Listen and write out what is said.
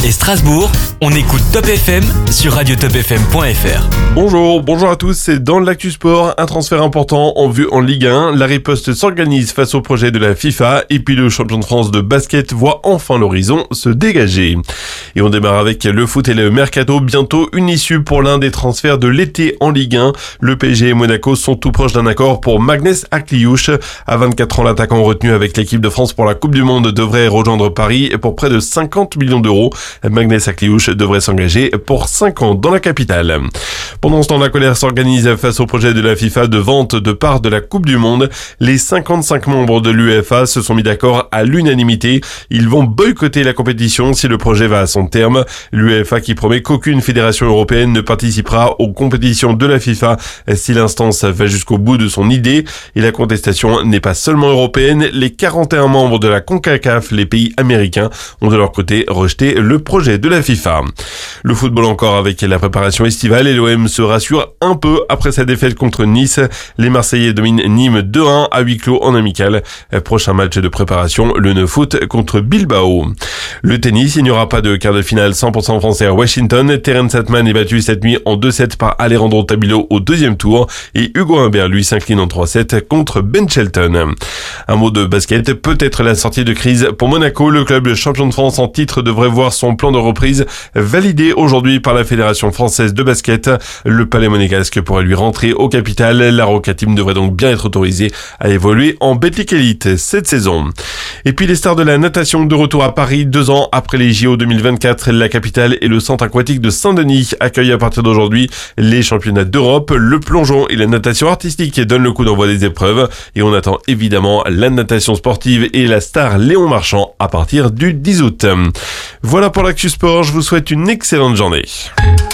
et Strasbourg, on écoute Top FM sur radiotopfm.fr. Bonjour à tous, c'est dans l'actu sport, un transfert important en vue en Ligue 1. La riposte s'organise face au projet de la FIFA et puis le champion de France de basket voit enfin l'horizon se dégager. Et on démarre avec le foot et le mercato, bientôt une issue pour l'un des transferts de l'été en Ligue 1. Le PSG et Monaco sont tout proches d'un accord pour Magnès Akliouche. À 24 ans, l'attaquant retenu avec l'équipe de France pour la Coupe du Monde devrait rejoindre Paris pour près de 50 millions d'euros. Magnès Akliouche devrait s'engager pour 5 ans dans la capitale. Pendant ce temps, la colère s'organise face au projet de la FIFA de vente de parts de la Coupe du Monde. Les 55 membres de l'UEFA se sont mis d'accord à l'unanimité. Ils vont boycotter la compétition si le projet va à son terme. L'UEFA qui promet qu'aucune fédération européenne ne participera aux compétitions de la FIFA si l'instance va jusqu'au bout de son idée. Et la contestation n'est pas seulement européenne. Les 41 membres de la CONCACAF, les pays américains, ont de leur côté rejeté le projet de la FIFA. Le football encore avec la préparation estivale et l'OM se rassure un peu après sa défaite contre Nice. Les Marseillais dominent Nîmes 2-1 à huis clos en amical. Prochain match de préparation, le 9 août contre Bilbao. Le tennis, il n'y aura pas de quart de finale 100% français à Washington. Terence Hatman est battu cette nuit en 2-7 par Alejandro Tabilo au deuxième tour et Hugo Humbert lui s'incline en 3-7 contre Ben Shelton. Un mot de basket, peut-être la sortie de crise pour Monaco. Le club champion de France en titre devrait voir son plan de reprise validé aujourd'hui par la Fédération française de basket. Le Palais monégasque pourrait lui rentrer au capital. La Roca Team devrait donc bien être autorisée à évoluer en Betclic Elite cette saison. Et puis les stars de la natation de retour à Paris 2 ans après les JO 2024. La capitale et le centre aquatique de Saint-Denis accueillent à partir d'aujourd'hui les championnats d'Europe. Le plongeon et la natation artistique donnent le coup d'envoi des épreuves. Et on attend évidemment la natation sportive et la star Léon Marchand à partir du 10 août. Voilà pour l'actu sport, je vous souhaite une excellente journée.